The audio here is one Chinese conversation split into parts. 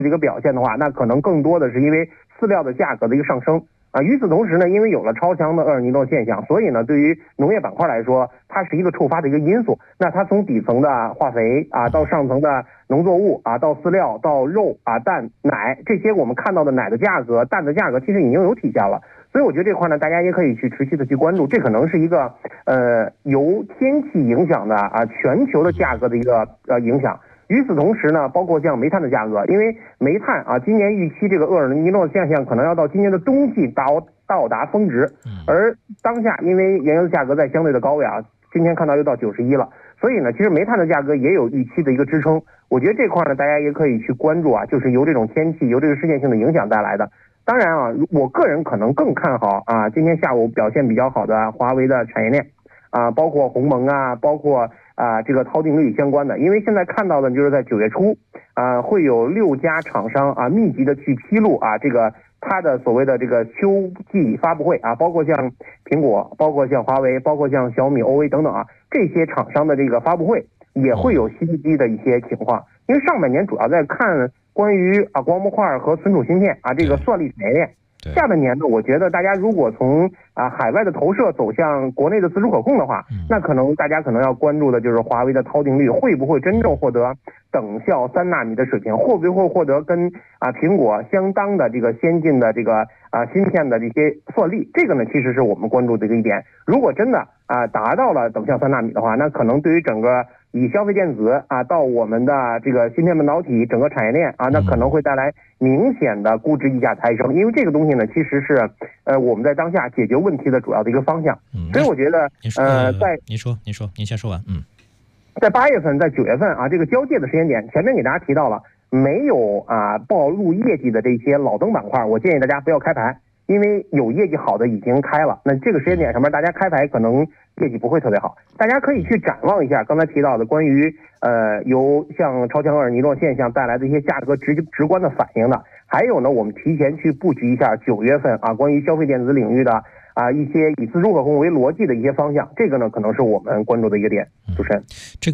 这个表现的话，那可能更多的是因为饲料的价格的一个上升。与此同时呢，因为有了超强的厄尔尼诺现象，所以呢，对于农业板块来说，它是一个触发的一个因素。那它从底层的化肥到上层的农作物到饲料到肉蛋奶，这些我们看到的奶的价格、蛋的价格，其实已经有体现了。所以我觉得这块呢，大家也可以去持续的去关注，这可能是一个由天气影响的全球的价格的一个影响。与此同时呢，包括像煤炭的价格，因为煤炭今年预期这个厄尔尼诺现象可能要到今年的冬季到达峰值，而当下因为原油的价格在相对的高位今天看到又到91了，所以呢，其实煤炭的价格也有预期的一个支撑。我觉得这块呢，大家也可以去关注就是由这种天气、由这个事件性的影响带来的。当然我个人可能更看好今天下午表现比较好的华为的产业链包括鸿蒙包括这个涛定律相关的，因为现在看到的就是在9月初会有6家厂商密集的去披露这个它的所谓的这个秋季发布会包括像苹果，包括像华为，包括像小米、OV 等等这些厂商的这个发布会也会有新机的一些情况。因为上半年主要在看关于光模块和存储芯片这个算力产业链。下半年呢，我觉得大家如果从海外的投射走向国内的自主可控的话，那可能大家可能要关注的就是华为的涛定律会不会真正获得等效3纳米的水平，会不会获得跟苹果相当的这个先进的这个芯片的这些算力，这个呢其实是我们关注的一点。如果真的达到了等效3纳米的话，那可能对于整个以消费电子到我们的这个芯片半导体整个产业链那可能会带来明显的估值溢价抬升，因为这个东西呢其实是我们在当下解决问题的主要的一个方向。所以我觉得您先说完。 在8月份，在9月份这个交界的时间点，前面给大家提到了没有暴露业绩的这些老灯板块，我建议大家不要开牌，因为有业绩好的已经开了，那这个时间点上面大家开牌可能业绩不会特别好。大家可以去展望一下刚才提到的关于由像超强厄尔尼诺现象带来的一些价格直观的反应的，还有呢我们提前去布局一下9月份关于消费电子领域的一些以自主可控为逻辑的一些方向，这个呢可能是我们关注的一个点。主持人， 这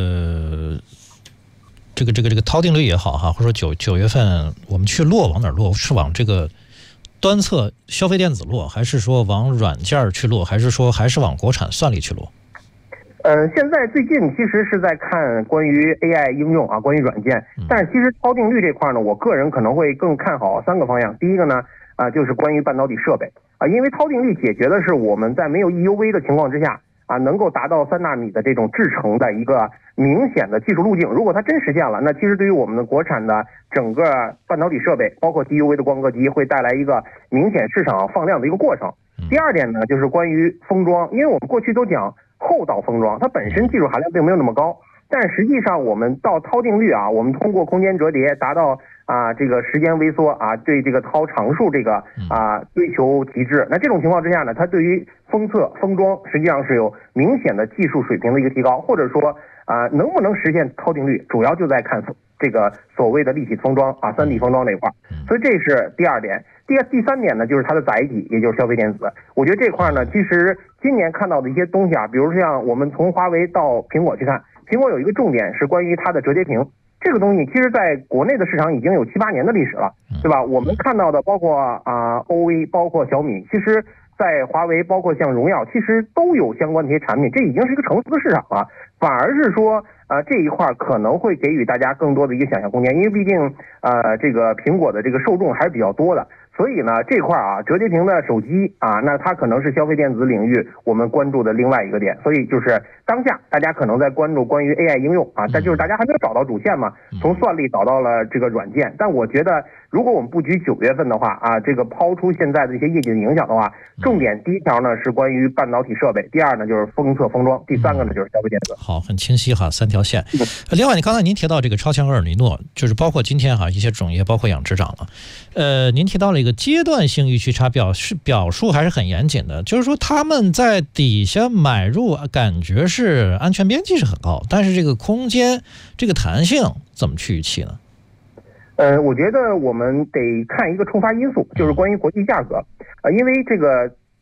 个涛定律也好或者说九月份我们去落往哪儿落？是往这个端侧消费电子落，还是说往软件去落，还是说还是往国产算力去落？ 现在最近其实是在看关于 AI 应用关于软件，但是其实涛定律这块呢，我个人可能会更看好3个方向。第一个呢就是关于半导体设备因为涛定律解决的是我们在没有 EUV 的情况之下能够达到3纳米的这种制程的一个明显的技术路径。如果它真实现了，那其实对于我们的国产的整个半导体设备，包括 DUV 的光刻机，会带来一个明显市场放量的一个过程。第二点呢，就是关于封装，因为我们过去都讲后导封装，它本身技术含量并没有那么高，但实际上我们到涛定律我们通过空间折叠达到这个时间微缩对这个涛常数这个追求极致。那这种情况之下呢，它对于封测封装实际上是有明显的技术水平的一个提高，或者说能不能实现涛定律，主要就在看这个所谓的立体封装3D 封装这一块。所以这是第二点。第三点呢，就是它的载体，也就是消费电子。我觉得这块呢，其实今年看到的一些东西比如像我们从华为到苹果去看，苹果有一个重点是关于它的折叠屏。这个东西其实在国内的市场已经有7、8年的历史了，对吧？我们看到的包括OV， 包括小米，其实在华为包括像荣耀，其实都有相关的一些产品，这已经是一个成熟的市场了。反而是说这一块可能会给予大家更多的一个想象空间，因为毕竟这个苹果的这个受众还是比较多的。所以呢，这块折叠屏的手机那它可能是消费电子领域我们关注的另外一个点。所以就是当下大家可能在关注关于 AI 应用但就是大家还没有找到主线嘛，从算力找到了这个软件。但我觉得如果我们布局9月份的话这个抛出现在的一些业绩的影响的话，重点第一条呢是关于半导体设备，第二呢就是封测封装，第三个呢就是消费电子。 好，很清晰3条线。另外，刚才您提到这个超强厄尔尼诺，就是包括今天一些种业包括养殖涨了。您提到了一个阶段性预期差表述还是很严谨的，就是说他们在底下买入感觉是安全边际是很高，但是这个空间这个弹性怎么去预期呢？ 我觉得我们得看一个触发因素，就是关于国际价格因为这个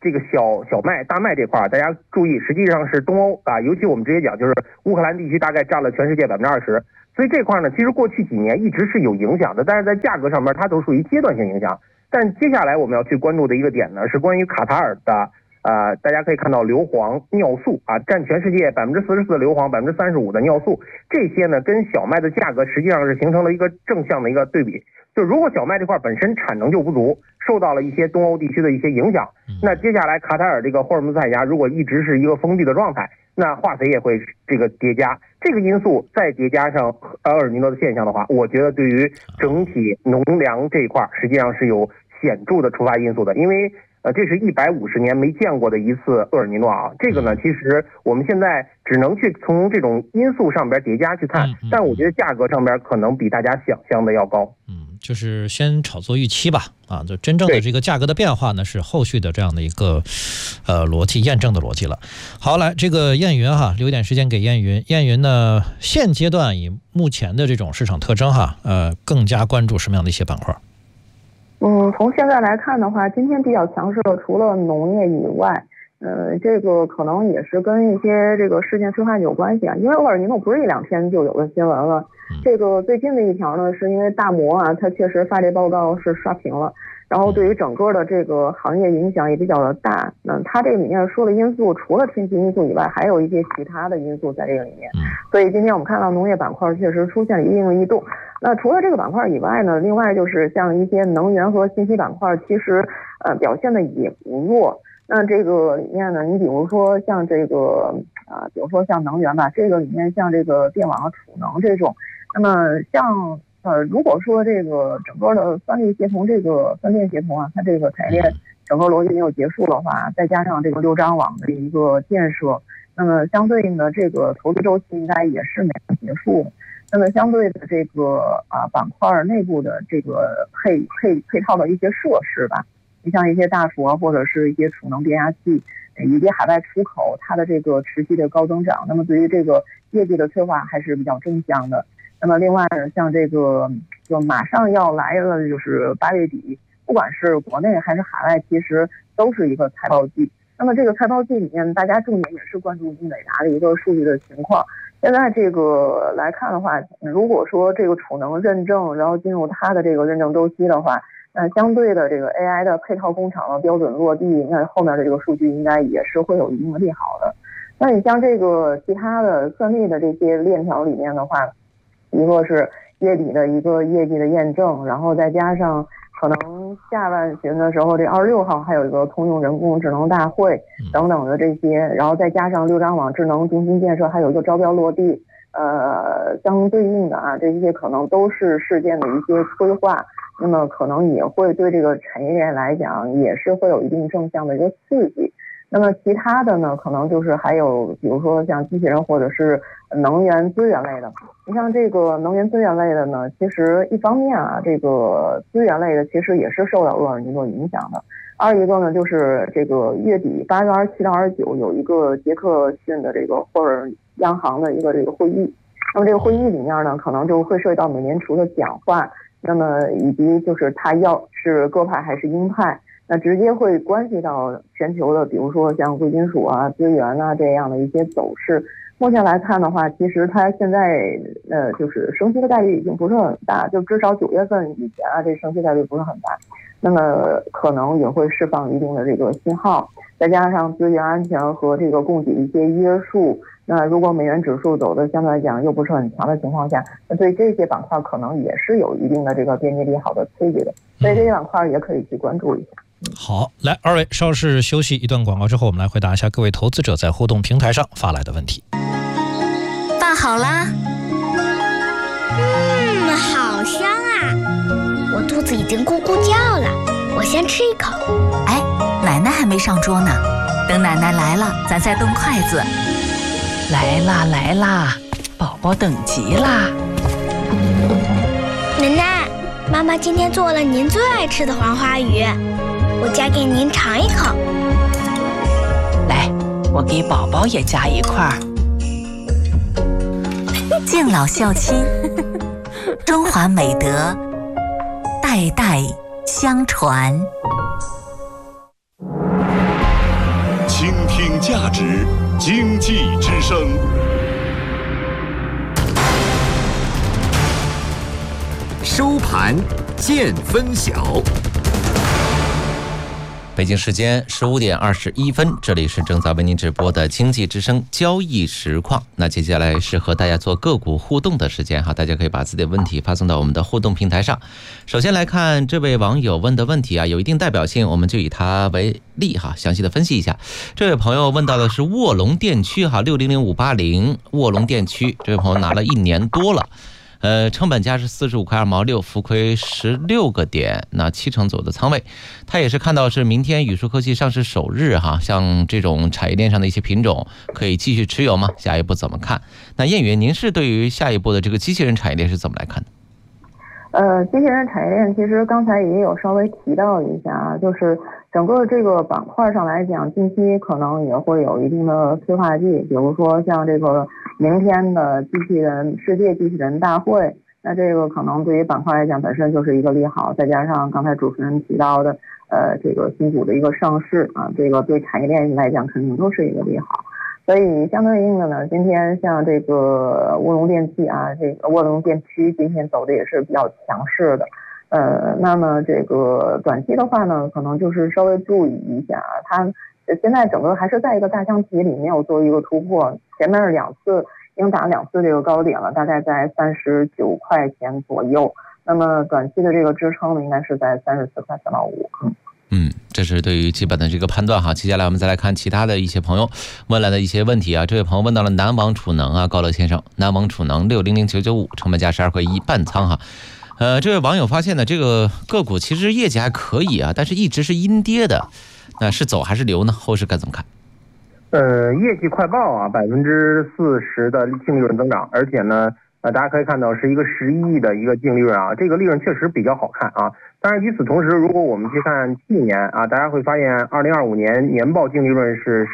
这个小麦、大麦这块，大家注意，实际上是东欧啊，尤其我们直接讲，就是乌克兰地区大概占了全世界20%，所以这块呢，其实过去几年一直是有影响的，但是在价格上面它都属于阶段性影响。但接下来我们要去关注的一个点呢，是关于卡塔尔的。大家可以看到硫磺、尿素啊，占全世界44%的硫磺，35%的尿素，这些呢跟小麦的价格实际上是形成了一个正向的一个对比。就如果小麦这块本身产能就不足，受到了一些东欧地区的一些影响，那接下来卡塔尔这个霍尔木兹海峡如果一直是一个封闭的状态，那化肥也会这个叠加，这个因素再叠加上厄尔尼诺的现象的话，我觉得对于整体农粮这一块实际上是有显著的触发因素的，因为这是150年没见过的一次厄尔尼诺啊！这个呢，其实我们现在只能去从这种因素上边叠加去看，但我觉得价格上边可能比大家想象的要高。 就是先炒作预期吧，啊，就真正的这个价格的变化呢，是后续的这样的一个逻辑验证的逻辑了。好，来这个燕云哈，留一点时间给燕云。燕云呢，现阶段以目前的这种市场特征哈，更加关注什么样的一些板块？ 从现在来看的话，今天比较强势的除了农业以外，这个可能也是跟一些这个事件催化有关系啊。因为厄尔尼诺不是一两天就有的新闻了，这个最近的一条呢，是因为大摩啊，它确实发这报告是刷屏了，然后对于整个的这个行业影响也比较的大。它这个里面说的因素，除了天气因素以外，还有一些其他的因素在这个里面。所以今天我们看到农业板块确实出现了一定的异动。那除了这个板块以外呢，另外就是像一些能源和信息板块，其实表现的也不弱。那这个里面呢，你比如说像这个比如说像能源吧，这个里面像这个电网、储能这种，那么像如果说这个整个的三力协同，这个三电协同啊，它这个产业链整个逻辑没有结束的话，再加上这个六张网的一个建设，那么相对应的这个投资周期应该也是没有结束。那么相对的这个板块内部的这个配套的一些设施吧，你像一些大储啊，或者是一些储能变压器，以及海外出口，它的这个持续的高增长，那么对于这个业绩的催化还是比较正向的。那么另外呢，像这个就马上要来了，就是8月底，不管是国内还是海外，其实都是一个财报季。那么这个财报季里面，大家重点也是关注英伟达的一个数据的情况。现在这个来看的话，如果说这个储能认证，然后进入它的这个认证周期的话，那相对的这个 AI 的配套工厂的标准落地，那后面的这个数据应该也是会有一定的利好的。那你像这个其他的算力的这些链条里面的话，一个是月底的一个业绩的验证，然后再加上可能下半旬的时候，这26号还有一个通用人工智能大会等等的这些，然后再加上六张网智能中心建设，还有一个招标落地，相对应的这些可能都是事件的一些催化，那么可能也会对这个产业链来讲也是会有一定正向的一个刺激。那么其他的呢，可能就是还有比如说像机器人或者是能源资源类的。你像这个能源资源类的呢，其实一方面这个资源类的其实也是受到厄尔尼诺影响的。二一个呢，就是这个月底8月27到29有一个杰克逊的这个霍尔央行的一个这个会议。那么这个会议里面呢，可能就会涉及到美联储的讲话，那么以及就是它要是鸽派还是鹰派。那直接会关系到全球的，比如说像贵金属啊、资源啊这样的一些走势。目前来看的话，其实它现在就是升息的概率已经不是很大，就至少9月份以前这升息概率不是很大。那么可能也会释放一定的这个信号，再加上资源安全和这个供给的一些约束。那如果美元指数走的相对来讲又不是很强的情况下，那对这些板块可能也是有一定的这个边际利好的刺激的，所以这些板块也可以去关注一下。 好，来，二位稍事休息一段广告之后，我们来回答一下各位投资者在互动平台上发来的问题。 饭好啦， 好香啊！我肚子已经咕咕叫了，我先吃一口。 哎，奶奶还没上桌呢，等奶奶来了，咱再动筷子。 来啦来啦，宝宝等急啦！ 奶奶，妈妈今天做了您最爱吃的黄花鱼，我夹给您尝一口。 来，我给宝宝也夹一块儿。 敬老孝亲，中华美德代代相传。 价值，经济之声。收盘见分晓。 北京时间15点21分，这里是正在为您直播的经济之声交易实况。那接下来是和大家做个股互动的时间哈，大家可以把自己的问题发送到我们的互动平台上。首先来看这位网友问的问题啊，有一定代表性，我们就以他为例哈，详细的分析一下。这位朋友问到的是卧龙电区哈，600580卧龙电区，这位朋友拿了1年多了。成本价是45块2毛6，浮亏16个点，那70%左右的仓位。他也是看到是明天宇树科技上市首日哈，像这种产业链上的一些品种可以继续持有吗？下一步怎么看？那燕云，您是对于下一步的这个机器人产业链是怎么来看的？ 机器人产业链其实刚才也有稍微提到一下啊，就是整个这个板块上来讲，近期可能也会有一定的催化剂，比如说像这个明天的世界机器人大会，那这个可能对于板块来讲本身就是一个利好，再加上刚才主持人提到的这个新股的一个上市啊，这个对产业链来讲肯定都是一个利好。所以相对应的呢，今天像这个卧龙电器啊，这个卧龙电区今天走的也是比较强势的。那么这个短期的话呢，可能就是稍微注意一下，它现在整个还是在一个大箱体里没有做一个突破，前面2次已经打2次这个高点了，大概在39块钱左右。那么短期的这个支撑呢，应该是在34块3毛5。 这是对于基本的这个判断哈。接下来我们再来看其他的一些朋友问来的一些问题啊。这位朋友问到了南网储能啊，高乐先生，南网储能600995，成本价12块1，半仓哈。这位网友发现呢，这个个股其实业绩还可以啊，但是一直是阴跌的，那是走还是留呢？后市该怎么看？ 业绩快报啊，40%的净利润增长，而且呢，大家可以看到是一个11亿的一个净利润啊，这个利润确实比较好看啊。当然，与此同时，如果我们去看去年啊，大家会发现2025年年报净利润是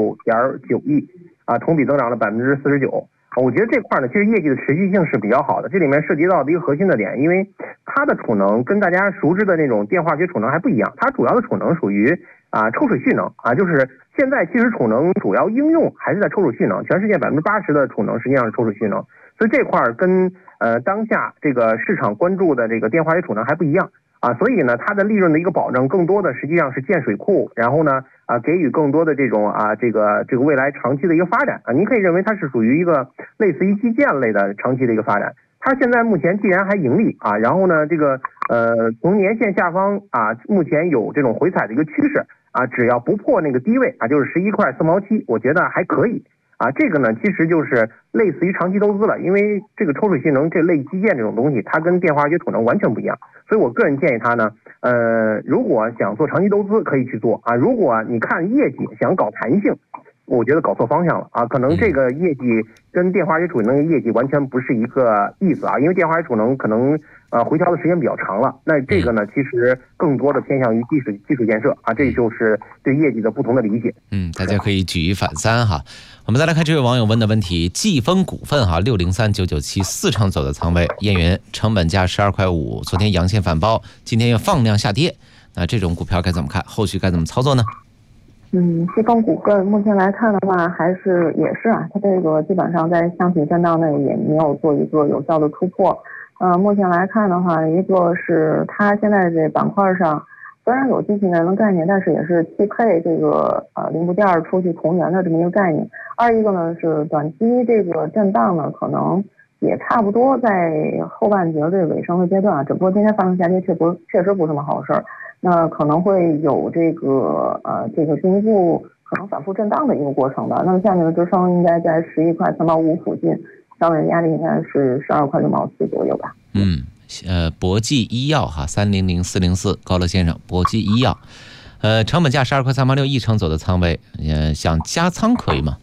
16.9亿啊，同比增长了49%。我觉得这块呢，其实业绩的持续性是比较好的。这里面涉及到的一个核心的点，因为它的储能跟大家熟知的那种电化学储能还不一样，它主要的储能属于抽水蓄能啊，就是现在其实储能主要应用还是在抽水蓄能，全世界80%的储能实际上是抽水蓄能，所以这块跟当下这个市场关注的这个电化学储能还不一样啊，所以呢，它的利润的一个保证更多的实际上是建水库，然后呢给予更多的这种这个未来长期的一个发展啊，您可以认为它是属于一个类似于基建类的长期的一个发展。它现在目前既然还盈利啊，然后呢这个从年线下方目前有这种回踩的一个趋势啊，只要不破那个低位啊，就是11块4毛7，我觉得还可以啊。这个呢其实就是类似于长期投资了，因为这个抽水蓄能这类基建这种东西，它跟电化学储能完全不一样，所以我个人建议它呢，如果想做长期投资可以去做啊，如果你看业绩想搞弹性，我觉得搞错方向了啊，可能这个业绩跟电化学储能的业绩完全不是一个意思啊，因为电化学储能可能回调的时间比较长了，那这个呢其实更多的偏向于基础建设啊，这就是对业绩的不同的理解。 大家可以举一反三哈。我们再来看这位网友问的问题，季风股份哈603997，4成走的仓位，燕云成本价12块5，昨天阳线反包，今天又放量下跌，那这种股票该怎么看？后续该怎么操作呢？ 季风股份目前来看的话，也是它这个基本上在箱体震荡内也没有做一个有效的突破。目前来看的话，一个是它现在这板块上虽然有机器人的概念，但是也是匹配这个零部件出去同源的这么一个概念。二一个呢是短期这个震荡呢，可能也差不多在后半截这个尾声的阶段只不过今天发生下跌确实不是什么好事儿。那可能会有这个进一步可能反复震荡的一个过程吧。那么下面的支撑应该在11块3毛5附近，上面的压力应该是12块6毛4左右吧。 博济医药哈300404，高乐先生，博济医药，成本价12块3毛6，1成走的仓位，想加仓可以吗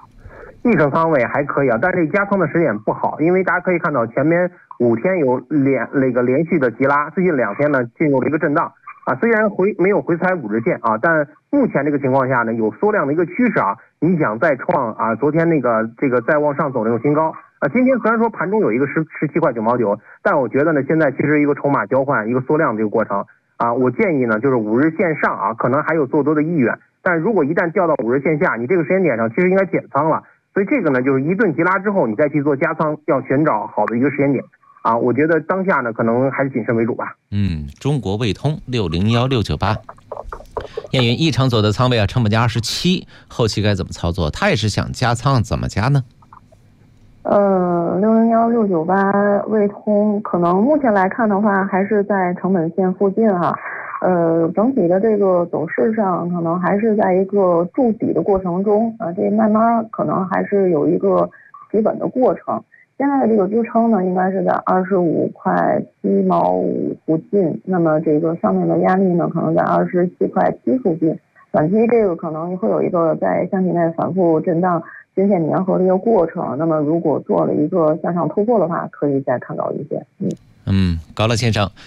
？1成仓位还可以啊，但是这加仓的时点不好，因为大家可以看到前面5天有连续的急拉，最近2天呢进入了一个震荡啊，虽然没有回踩5日线啊，但目前这个情况下呢，有缩量的一个趋势啊。你想再创昨天这个再往上走那种新高啊，今天虽然说盘中有一个17块9毛9，但我觉得呢，现在其实一个筹码交换、一个缩量的一个过程啊。我建议呢，就是5日线上可能还有做多的意愿但如果一旦掉到50日线下，你这个时间点上其实应该减仓了。所以这个呢，就是一顿急拉之后，你再去做加仓，要寻找好的一个时间点啊。我觉得当下呢，可能还是谨慎为主吧。 中国卫通601698，燕云一场走的仓位啊，成本价27，后期该怎么操作？他也是想加仓，怎么加呢 ？601698卫通可能目前来看的话，还是在成本线附近哈。整体的这个走势上，可能还是在一个筑底的过程中啊，这慢慢可能还是有一个企稳的过程。现在的这个支撑呢，应该是在25块7毛5附近，那么这个上面的压力呢，可能在27块7附近。短期这个可能会有一个在箱体内反复震荡、均线粘合的一个过程。那么如果做了一个向上突破的话，可以再看高一些。 高乐先生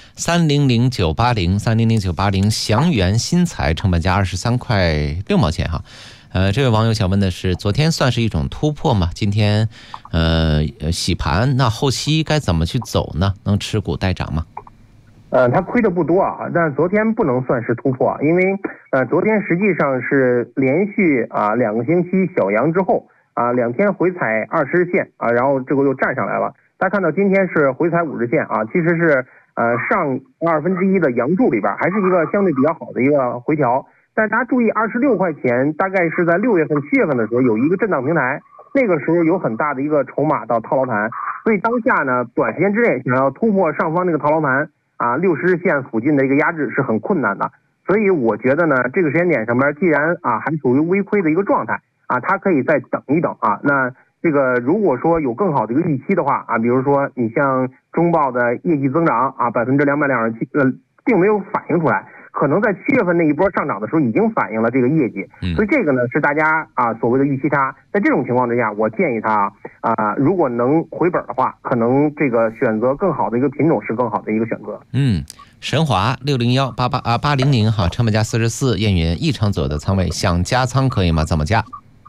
，300980祥源新材成本价23块6毛钱哈。这位网友想问的是，昨天算是一种突破吗？今天洗盘，那后期该怎么去走呢？能持股待涨吗？ 它亏的不多啊，但是昨天不能算是突破，因为昨天实际上是连续2个星期小阳之后2天回踩20日线然后这个又站上来了。大家看到今天是回踩50日线其实是上1/2的阳柱里边还是一个相对比较好的一个回调。但大家注意，26块钱大概是在6月份、7月份的时候有一个震荡平台，那个时候有很大的一个筹码到套牢盘，所以当下呢，短时间之内想要突破上方那个套牢盘60日线附近的一个压制是很困难的。所以我觉得呢，这个时间点上面既然还处于微亏的一个状态它可以再等一等那这个如果说有更好的一个预期的话比如说你像中报的业绩增长227%，并没有反映出来。可能在7月份那一波上涨的时候已经反映了这个业绩，所以这个呢是大家所谓的预期差。在这种情况之下，我建议他如果能回本的话，可能这个选择更好的一个品种是更好的一个选择。 神华601800哈，成本价44，燕云1成左右的仓位，想加仓可以吗？怎么加？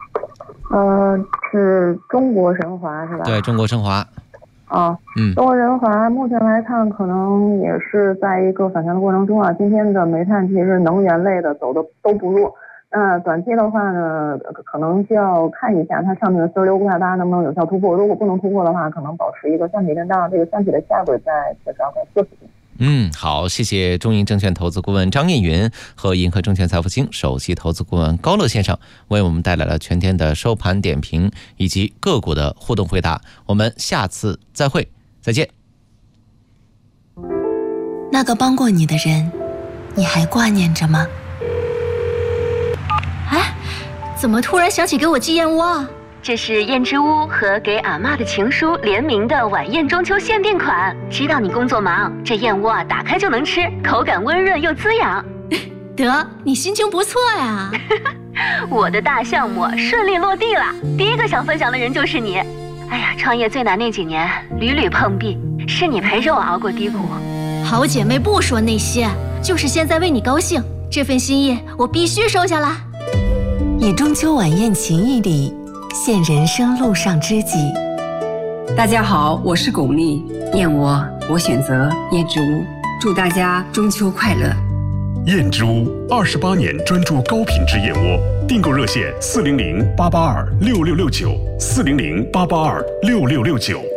是中国神华是吧？ 对，中国神华。 中国神华目前来看，可能也是在一个反弹的过程中今天的煤炭其实能源类的走的都不弱。短期的话呢，可能就要看一下它上面的46块8能不能有效突破。如果不能突破的话，可能保持一个箱体震荡，这个箱体的下轨在42块4附近。 好，谢谢中银证券投资顾问张燕云和银河证券财富星首席投资顾问高乐先生为我们带来了全天的收盘点评以及个股的互动回答。我们下次再会，再见。 那个帮过你的人，你还挂念着吗？ 怎么突然想起给我寄燕窝啊？这是燕之屋和给阿嬷的情书联名的晚宴中秋限定款。知道你工作忙，这燕窝打开就能吃，口感温润又滋养。 得，你心情不错呀。 我的大项目顺利落地了，第一个想分享的人就是你。哎呀，创业最难那几年屡屡碰壁，是你陪着我熬过低谷。 好姐妹不说那些，就是现在为你高兴，这份心意我必须收下啦。 以中秋晚宴情谊礼，献人生路上知己。 大家好，我是巩俐，燕窝我选择燕之屋，祝大家中秋快乐。 燕之屋28年专注高品质燕窝，订购热线400-882-6669，400-882-6669。